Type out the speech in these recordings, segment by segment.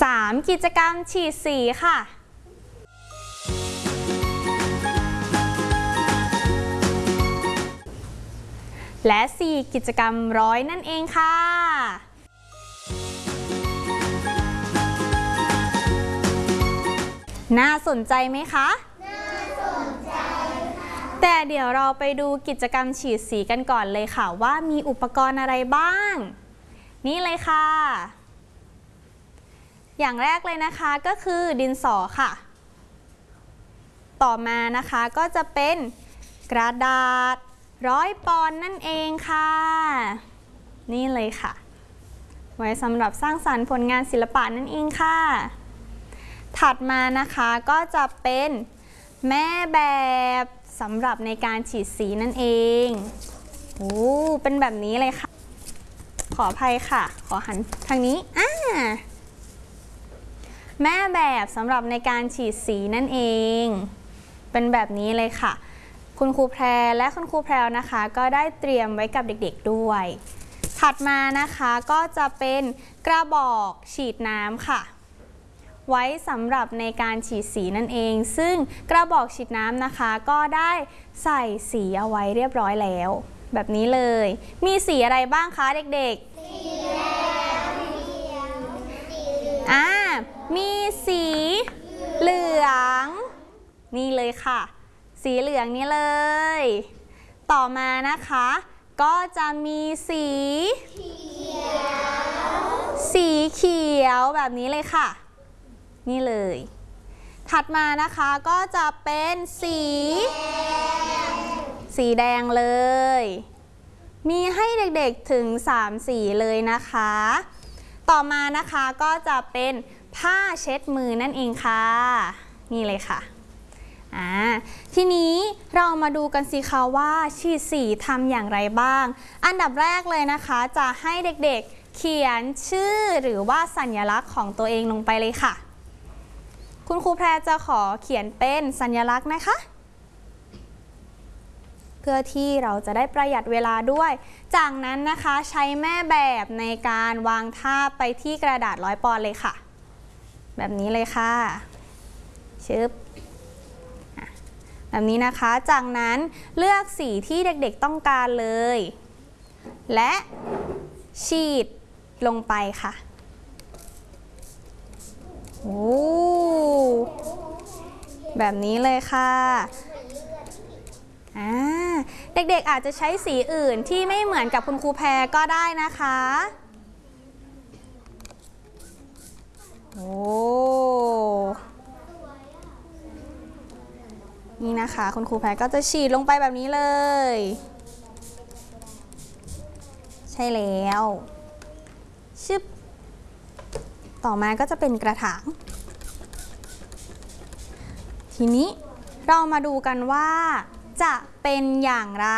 3. กิจกรรมฉีดสีค่ะและ 4. กิจกรรมร้อยนั่นเองค่ะน่าสนใจไหมคะน่าสนใจค่ะแต่เดี๋ยวเราไปดูกิจกรรมฉีดสีกันก่อนเลยค่ะว่ามีอุปกรณ์อะไรบ้างนี่เลยค่ะอย่างแรกเลยนะคะก็คือดินสอค่ะต่อมานะคะก็จะเป็นกระดาษ100 ปอนด์นั่นเองค่ะนี่เลยค่ะไว้สำหรับสร้างสรรค์ผลงานศิลปะนั่นเองค่ะถัดมานะคะก็จะเป็นแม่แบบสำหรับในการฉีดสีนั่นเองโอ้เป็นแบบนี้เลยค่ะขออภัยค่ะขอหันทางนี้แม่แบบสำหรับในการฉีดสีนั่นเองเป็นแบบนี้เลยค่ะคุณครูแพรและคุณครูแพรวนะคะก็ได้เตรียมไว้กับเด็กๆด้วยถัดมานะคะก็จะเป็นกระบอกฉีดน้ำค่ะไว้สำหรับในการฉีดสีนั่นเองซึ่งกระบอกฉีดน้ำนะคะก็ได้ใส่สีเอาไว้เรียบร้อยแล้วแบบนี้เลยมีสีอะไรบ้างคะเด็กๆสีแดงมีสีเหลืองนี่เลยค่ะสีเหลืองนี่เลยต่อมานะคะก็จะมีสีเขียวแบบนี้เลยค่ะนี่เลยถัดมานะคะก็จะเป็นสีแดงเลยมีให้เด็กๆถึง3 สีเลยนะคะต่อมานะคะก็จะเป็นผ้าเช็ดมือนั่นเองค่ะนี่เลยค่ะทีนี้เรามาดูกันสิคะว่าฉีดสีทำอย่างไรบ้างอันดับแรกเลยนะคะจะให้เด็กๆเขียนชื่อหรือว่าสัญลักษณ์ของตัวเองลงไปเลยค่ะคุณครูแพรจะขอเขียนเป็นสัญลักษณ์นะคะเพื่อที่เราจะได้ประหยัดเวลาด้วยจากนั้นนะคะใช้แม่แบบในการวางทาบไปที่กระดาษ100 ปอนด์เลยค่ะแบบนี้เลยค่ะชึบแบบนี้นะคะจากนั้นเลือกสีที่เด็กๆต้องการเลยและฉีดลงไปค่ะโอ้แบบนี้เลยค่ะเด็กๆอาจจะใช้สีอื่นที่ไม่เหมือนกับคุณครูแพรก็ได้นะคะโอ้นี่นะคะคุณครูแพรก็จะฉีดลงไปแบบนี้เลยใช่แล้วชึบต่อมาก็จะเป็นกระถางทีนี้เรามาดูกันว่าจะเป็นอย่างไร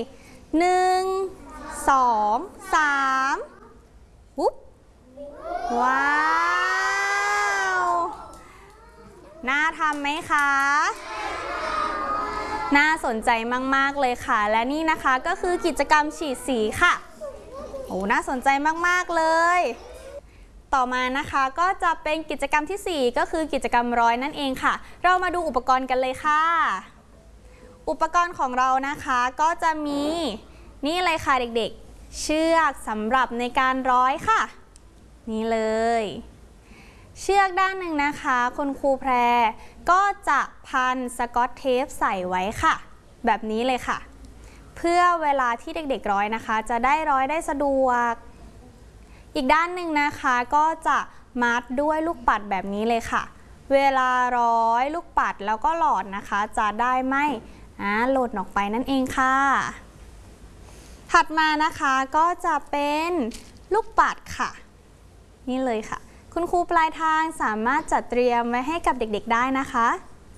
1 2 3ปุ๊บว้าวน่าทำไหมคะน่าสนใจมากๆเลยค่ะและนี่นะคะก็คือกิจกรรมฉีดสีค่ะโอ้น่าสนใจมากๆเลยต่อมานะคะก็จะเป็นกิจกรรมที่4ก็คือกิจกรรมร้อยนั่นเองค่ะเรามาดูอุปกรณ์กันเลยค่ะอุปกรณ์ของเรานะคะก็จะมีนี่เลยค่ะเด็กๆเชือกสำหรับในการร้อยค่ะนี่เลยเชือกด้านหนึ่งนะคะคุณครูแพรก็จะพันสกอตเทปใส่ไว้ค่ะแบบนี้เลยค่ะเพื่อเวลาที่เด็กๆร้อยนะคะจะได้ร้อยได้สะดวกอีกด้านหนึ่งนะคะก็จะมัดด้วยลูกปัดแบบนี้เลยค่ะเวลาร้อยลูกปัดแล้วก็หลอดนะคะจะได้ไม่หล่นออกไปนั่นเองค่ะถัดมานะคะก็จะเป็นลูกปัดค่ะนี่เลยค่ะคุณครูปลายทางสามารถจัดเตรียมไว้ให้กับเด็กๆได้นะคะ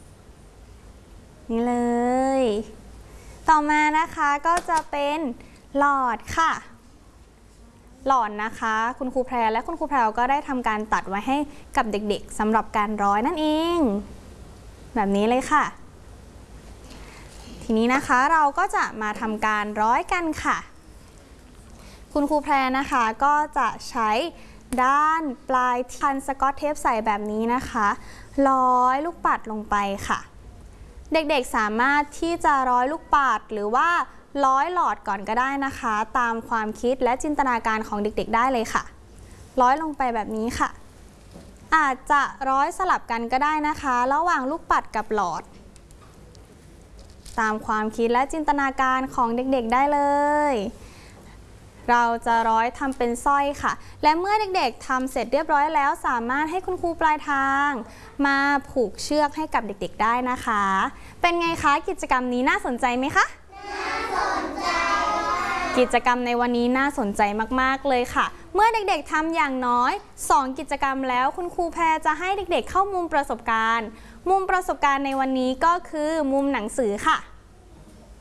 นี่เลยต่อมานะคะก็จะเป็นหลอดค่ะหลอดนะคะคุณครูแพรและคุณครูแพรวก็ได้ทำการตัดไว้ให้กับเด็กๆสำหรับการร้อยนั่นเองแบบนี้เลยค่ะทีนี้นะคะเราก็จะมาทำการร้อยกันค่ะคุณครูแพรนะคะก็จะใช้ด้านปลายพันสกอตเทปใสแบบนี้นะคะร้อยลูกปัดลงไปค่ะเด็กๆสามารถที่จะร้อยลูกปัดหรือว่าร้อยหลอดก่อนก็ได้นะคะตามความคิดและจินตนาการของเด็กๆได้เลยค่ะร้อยลงไปแบบนี้ค่ะอาจจะร้อยสลับกันก็ได้นะคะระหว่างลูกปัดกับหลอดตามความคิดและจินตนาการของเด็กๆได้เลยเราจะร้อยทำเป็นสร้อยค่ะและเมื่อเด็กๆทำเสร็จเรียบร้อยแล้วสามารถให้คุณครูปลายทางมาผูกเชือกให้กับเด็กๆได้นะคะเป็นไงคะกิจกรรมนี้น่าสนใจไหมคะน่าสนใจกิจกรรมในวันนี้น่าสนใจมากๆเลยค่ะเมื่อเด็กๆทำอย่างน้อย2กิจกรรมแล้วคุณครูแพรจะให้เด็กๆเข้ามุมประสบการณ์ในวันนี้ก็คือมุมหนังสือค่ะ